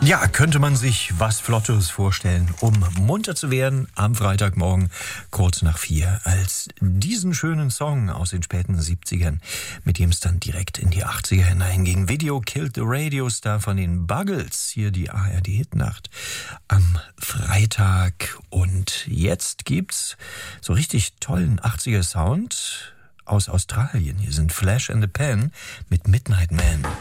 Ja, könnte man sich was Flottes vorstellen, um munter zu werden am Freitagmorgen kurz nach 4, als diesen schönen Song aus den späten 70ern, mit dem es dann direkt in die 80er hineinging. Video Killed the Radio Star von den Buggles, hier die ARD-Hitnacht am Freitag. Und jetzt gibt's so richtig tollen 80er-Sound aus Australien. Hier sind Flash and the Pan mit Midnight Man.